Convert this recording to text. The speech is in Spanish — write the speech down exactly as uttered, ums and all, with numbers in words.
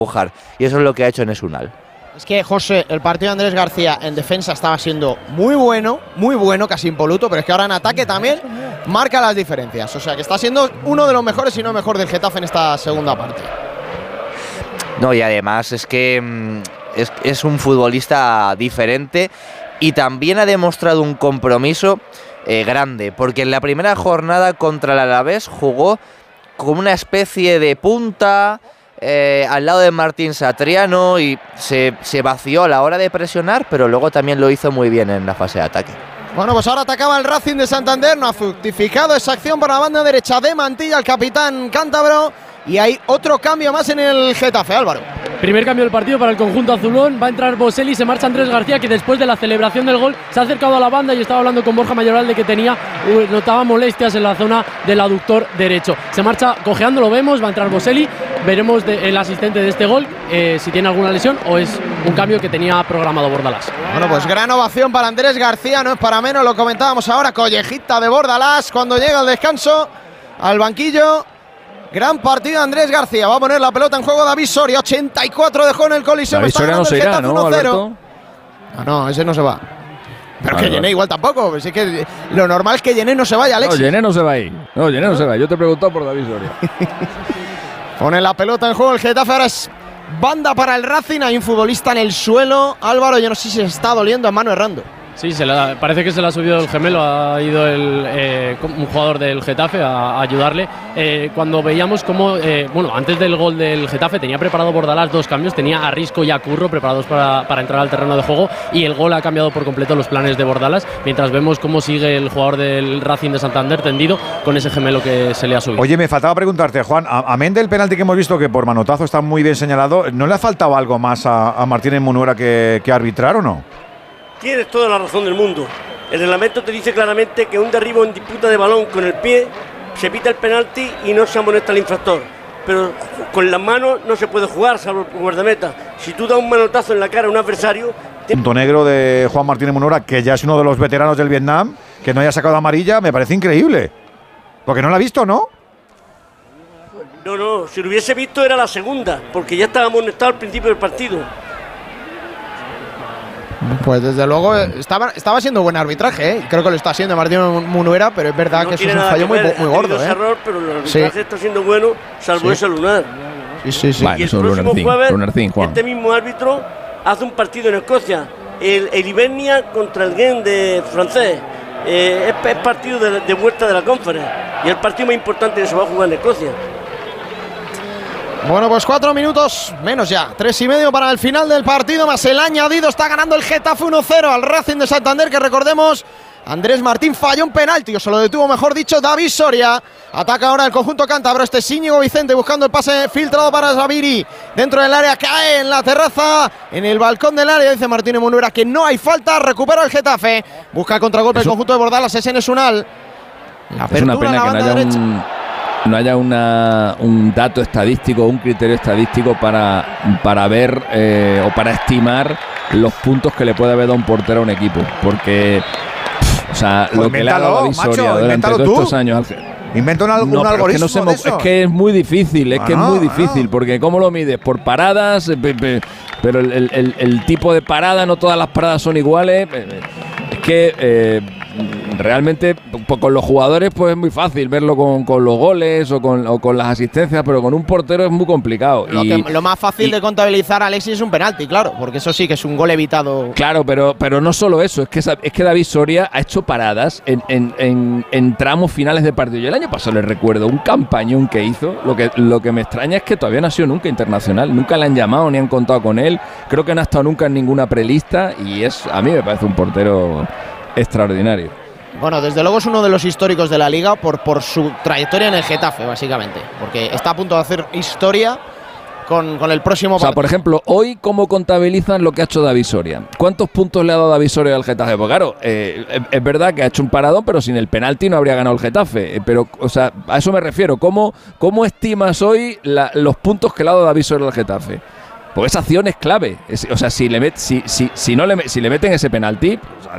empujar. Y eso es lo que ha hecho Enes Unal. Es que, José, el partido de Andrés García en defensa estaba siendo muy bueno, muy bueno, casi impoluto, pero es que ahora en ataque también marca las diferencias. O sea, que está siendo uno de los mejores, si no mejor, del Getafe en esta segunda parte. No, y además es que es, es un futbolista diferente y también ha demostrado un compromiso eh, grande, porque en la primera jornada contra el Alavés jugó como una especie de punta eh, al lado de Martín Satriano y se, se vació a la hora de presionar, pero luego también lo hizo muy bien en la fase de ataque. Bueno, pues ahora atacaba el Racing de Santander, no ha fructificado esa acción por la banda derecha de Mantilla, el capitán cántabro, y hay otro cambio más en el Getafe, Álvaro. Primer cambio del partido para el conjunto azulón, va a entrar Boselli, se marcha Andrés García, que después de la celebración del gol se ha acercado a la banda y estaba hablando con Borja Mayoral de que tenía, notaba molestias en la zona del aductor derecho. Se marcha cojeando, lo vemos, va a entrar Boselli, veremos de, el asistente de este gol, eh, si tiene alguna lesión o es un cambio que tenía programado Bordalás. Bueno, pues gran ovación para Andrés García, no es para menos, lo comentábamos ahora, collejita de Bordalás cuando llega el descanso al banquillo. Gran partido Andrés García, va a poner la pelota en juego David Soria, ochenta y cuatro dejó en el Coliseum. David Soria no se irá, ¿no, Alberto? No, no, ese no se va. Pero vale, que Yené igual tampoco, pues es que lo normal es que Yené no se vaya, Alexis. No, Yené no se va ahí, no, Yené no se va, yo te he preguntado por David Soria. Pone la pelota en juego el Getafe, ahora es banda para el Racing, hay un futbolista en el suelo. Álvaro, yo no sé si se está doliendo a mano errando. Sí, se la, parece que se le ha subido el gemelo, ha ido el, eh, un jugador del Getafe a, a ayudarle. Eh, cuando veíamos cómo, eh, bueno, antes del gol del Getafe tenía preparado Bordalás dos cambios, tenía a Risco y a Curro preparados para, para entrar al terreno de juego, y el gol ha cambiado por completo los planes de Bordalás, mientras vemos cómo sigue el jugador del Racing de Santander tendido con ese gemelo que se le ha subido. Oye, me faltaba preguntarte, Juan, amén del penalti que hemos visto que por manotazo está muy bien señalado, ¿no le ha faltado algo más a, a Martínez Munuera que, que arbitrar o no? Tienes toda la razón del mundo. El reglamento te dice claramente que un derribo en disputa de balón con el pie se pita el penalti y no se amonesta al infractor. Pero con las manos no se puede jugar, salvo el guardameta. Si tú das un manotazo en la cara a un adversario... Te... Punto negro de Juan Martínez Munuera, que ya es uno de los veteranos del Vietnam, que no haya sacado amarilla, me parece increíble. Porque no la ha visto, ¿no? No, no, si lo hubiese visto era la segunda, porque ya estaba amonestado al principio del partido. Pues desde luego estaba, estaba siendo buen arbitraje, ¿eh? Creo que lo está haciendo Martín Munuera, pero es verdad no que eso es un fallo muy, muy gordo, ¿eh? Error, pero el arbitraje sí está siendo bueno, salvo sí ese lunar. Sí, sí, sí. Vale, y el próximo jueves, este mismo árbitro hace un partido en Escocia, el, el Hibernia contra el Genk de francés. Eh, es, es partido de, de vuelta de la Conference y el partido más importante que se va a jugar en Escocia. Bueno, pues cuatro minutos menos ya, tres y medio para el final del partido, más el añadido. Está ganando el Getafe uno cero al Racing de Santander, que recordemos, Andrés Martín falló un penalti, o se lo detuvo, mejor dicho, David Soria. Ataca ahora el conjunto cántabro, este es Íñigo Vicente buscando el pase filtrado para Zaviri. Dentro del área, cae en la terraza, en el balcón del área, dice Martínez Munuera que no hay falta, recupera el Getafe. Busca el contragolpe el conjunto de Bordalás, es Enes Unal. La es una pena que no haya derecha. un... no haya una, un dato estadístico, un criterio estadístico para, para ver eh, o para estimar los puntos que le puede haber dado un portero a un equipo, porque o sea, pues lo que le ha dado a David Soria durante todos tú. estos años inventa un, algún no, algoritmo es que, no de se, eso. es que es muy difícil, es ah, que no, es muy difícil, no. Porque ¿cómo lo mides? Por paradas, pero el, el, el, el tipo de parada, no todas las paradas son iguales. Es que eh, realmente pues, con los jugadores pues es muy fácil verlo con, con los goles o con, o con las asistencias, pero con un portero es muy complicado. Lo, y, que, lo más fácil y, de contabilizar, Alexis, es un penalti, claro, porque eso sí que es un gol evitado. Claro, pero, pero no solo eso, es que, es que David Soria ha hecho paradas en, en, en, en tramos finales de partido. Yo el año pasado le recuerdo un campañón que hizo, lo que, lo que me extraña es que todavía no ha sido nunca internacional, nunca le han llamado ni han contado con él, creo que no ha estado nunca en ninguna prelista y es a mí me parece un portero extraordinario. Bueno, desde luego es uno de los históricos de la Liga por, por su trayectoria en el Getafe, básicamente, porque está a punto de hacer historia con, con el próximo partido. O sea, por ejemplo, hoy, ¿cómo contabilizan lo que ha hecho David Soria? ¿Cuántos puntos le ha dado David Soria al Getafe? Pues claro, eh, es, es verdad que ha hecho un paradón, pero sin el penalti no habría ganado el Getafe. Eh, pero, o sea, a eso me refiero. ¿Cómo, cómo estimas hoy la, los puntos que le ha dado David Soria al Getafe? Pues esa acción es clave. Es, o sea, si le, met, si, si, si no le, si le meten ese penalti,